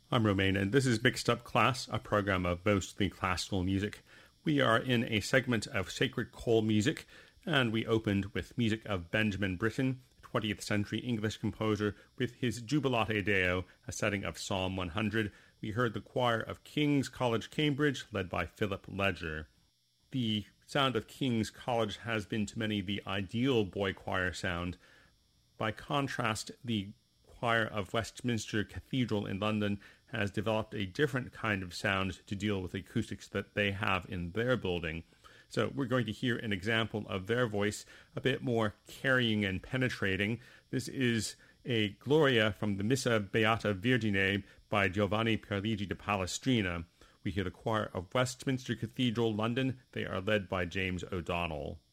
I'm Romain, and this is Mixed Up Class, a program of mostly classical music. We are in a segment of sacred choral music, and we opened with music of Benjamin Britten, 20th century English composer, with his Jubilate Deo, a setting of Psalm 100. We heard the choir of King's College, Cambridge, led by Philip Ledger. The sound of King's College has been to many the ideal boy choir sound. By contrast, the choir of Westminster Cathedral in London has developed a different kind of sound to deal with the acoustics that they have in their building. So we're going to hear an example of their voice, a bit more carrying and penetrating. This is a Gloria from the Missa Beata Virgine by Giovanni Pierluigi de Palestrina. We hear the choir of Westminster Cathedral, London. They are led by James O'Donnell.